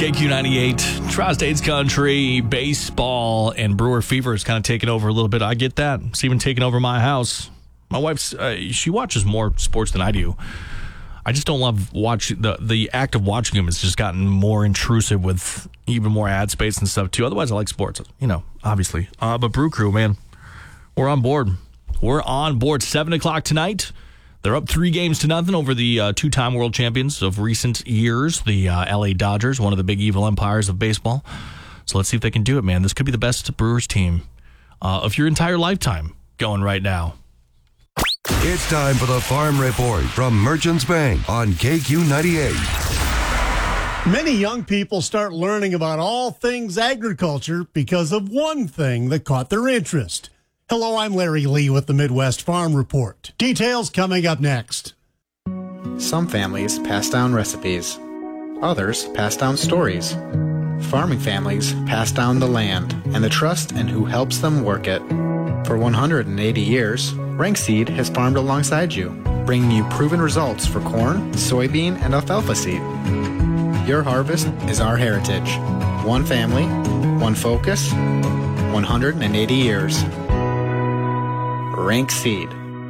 KQ98, Tri-States Country, baseball, and Brewer fever is kind of taking over a little bit. I get that. It's even taking over my house. My wife's, she watches more sports than I do. I just don't love watching, the act of watching them has just gotten more intrusive with even more ad space and stuff, too. Otherwise, I like sports, obviously. But Brew Crew, man, we're on board. We're on board. 7 o'clock tonight. They're up 3-0 over the two-time world champions of recent years, the LA Dodgers, one of the big evil empires of baseball. So let's see if they can do it, man. This could be the best Brewers team of your entire lifetime going right now. It's time for the Farm Report from Merchants Bank on KQ98. Many young people start learning about all things agriculture because of one thing that caught their interest. Hello, I'm Larry Lee with the Midwest Farm Report. Details coming up next. Some families pass down recipes. Others pass down stories. Farming families pass down the land and the trust in who helps them work it. For 180 years, Rank Seed has farmed alongside you, bringing you proven results for corn, soybean, and alfalfa seed. Your harvest is our heritage. One family, one focus, 180 years. Rank Seed.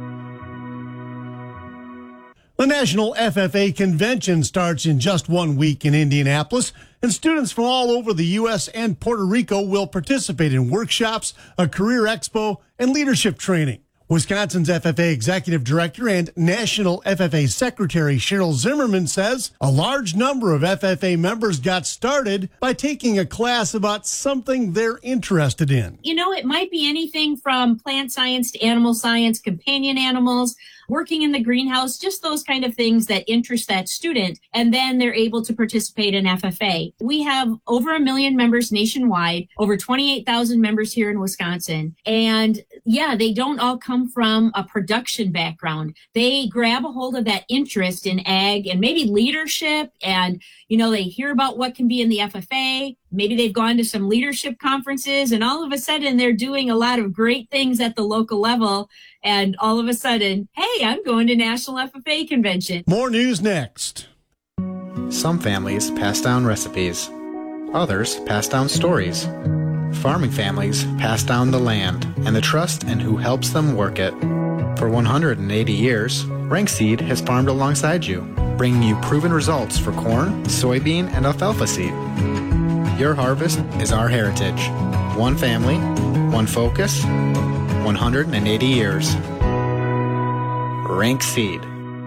The National FFA Convention starts in just 1 week in Indianapolis, and students from all over the U.S. and Puerto Rico will participate in workshops, a career expo, and leadership training. Wisconsin's FFA Executive Director and National FFA Secretary Cheryl Zimmerman says a large number of FFA members got started by taking a class about something they're interested in. It might be anything from plant science to animal science, companion animals, working in the greenhouse, just those kind of things that interest that student. And then they're able to participate in FFA. We have over 1 million members nationwide, over 28,000 members here in Wisconsin. And they don't all come from a production background. They grab a hold of that interest in ag and maybe leadership. And, they hear about what can be in the FFA. Maybe they've gone to some leadership conferences and all of a sudden they're doing a lot of great things at the local level. And all of a sudden, hey, I'm going to National FFA Convention. More news next. Some families pass down recipes. Others pass down stories. Farming families pass down the land and the trust in who helps them work it. For 180 years, Rank Seed has farmed alongside you, bringing you proven results for corn, soybean, and alfalfa seed. Your harvest is our heritage. One family, one focus, 180 years. Rank Seed.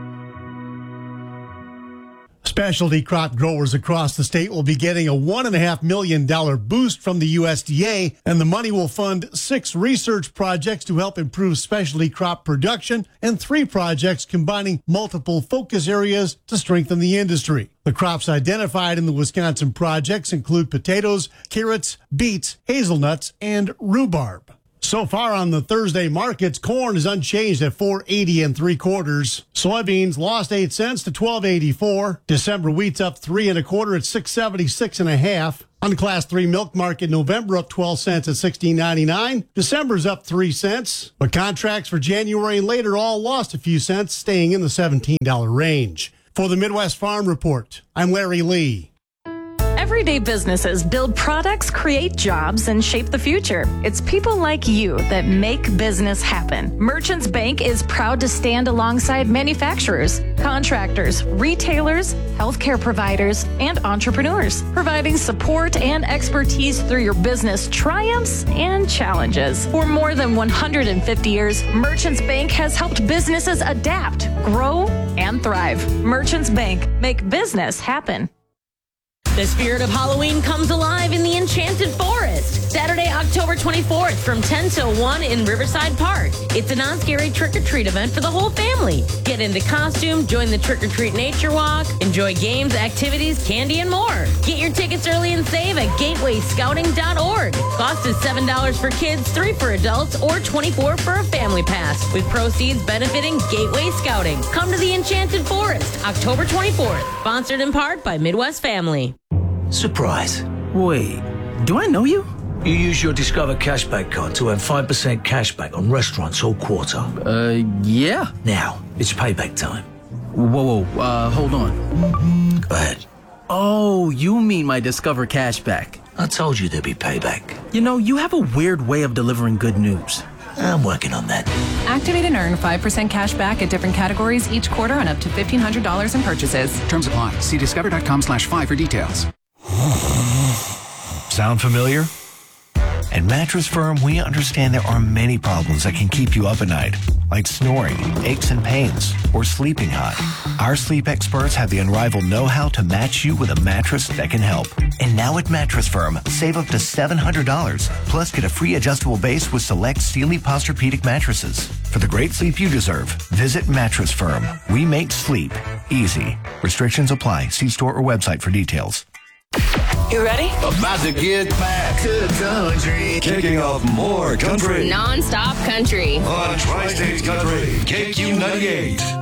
Specialty crop growers across the state will be getting a $1.5 million boost from the USDA, and the money will fund 6 research projects to help improve specialty crop production and 3 projects combining multiple focus areas to strengthen the industry. The crops identified in the Wisconsin projects include potatoes, carrots, beets, hazelnuts, and rhubarb. So far on the Thursday markets, corn is unchanged at $4.80 3/4. Soybeans lost 8 cents to $12.84. December wheat's up 3 1/4 at $6.76 1/2. On the Class 3 milk market, November up 12 cents at $16.99. December's up 3 cents. But contracts for January and later all lost a few cents, staying in the $17 range. For the Midwest Farm Report, I'm Larry Lee. Everyday businesses build products, create jobs, and shape the future. It's people like you that make business happen. Merchants Bank is proud to stand alongside manufacturers, contractors, retailers, healthcare providers, and entrepreneurs, providing support and expertise through your business triumphs and challenges. For more than 150 years, Merchants Bank has helped businesses adapt, grow, and thrive. Merchants Bank, make business happen. The spirit of Halloween comes alive in the Enchanted Forest. Saturday, October 24th from 10 till 1 in Riverside Park. It's a non-scary trick-or-treat event for the whole family. Get into costume, join the trick-or-treat nature walk, enjoy games, activities, candy, and more. Get your tickets early and save at gatewayscouting.org. Cost is $7 for kids, $3 for adults, or $24 for a family pass, with proceeds benefiting Gateway Scouting. Come to the Enchanted Forest, October 24th. Sponsored in part by Midwest Family. Surprise. Wait, do I know you? You use your Discover Cashback card to earn 5% cashback on restaurants all quarter. Yeah. Now, it's payback time. Whoa, hold on. Go ahead. Oh, you mean my Discover cashback. I told you there'd be payback. You know, you have a weird way of delivering good news. I'm working on that. Activate and earn 5% cash back at different categories each quarter on up to $1,500 in purchases. Terms apply. See discover.com/5 for details. Sound familiar? At Mattress Firm, we understand there are many problems that can keep you up at night, like snoring, aches and pains, or sleeping hot. Our sleep experts have the unrivaled know-how to match you with a mattress that can help. And now at Mattress Firm, save up to $700, plus get a free adjustable base with select Sealy Posturepedic mattresses. For the great sleep you deserve, visit Mattress Firm. We make sleep easy. Restrictions apply. See store or website for details. You ready? About to get back to country. Kicking off more country. Non-stop country. On Tri-States Country, KQ98.